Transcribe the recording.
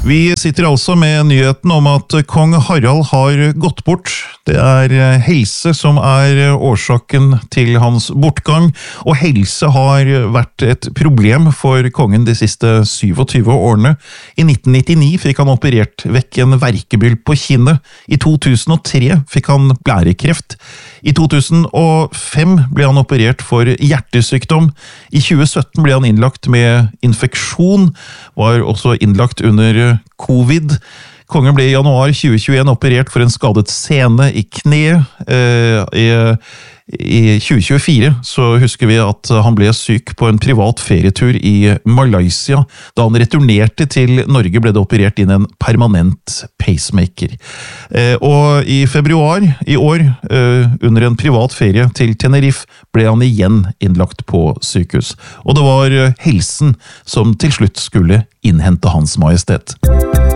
Vi sitter altså med nyheten om at kong Harald har gått bort. Det helse som årsaken til hans bortgang, og helse har vært et problem for kongen de siste 27 årene. I 1999 fikk han operert vekk en verkebyll på kinnet. I 2003 fikk han blærekreft. I 2005 ble han operert for hjertesykdom. I 2017 ble han innlagt med infeksjon, var også innlagt under covid. Kongen ble i januar 2021 operert for en skadet sene i kne. I 2024 så husker vi at han ble syk på en privat ferietur i Malaysia. Da han returnerte til Norge ble det operert inn en permanent pacemaker. Og i februar i år, under en privat ferie til Tenerife, ble han igjen innlagt på sykehus. Og det var helsen som til slutt skulle innhente Hans Majestet.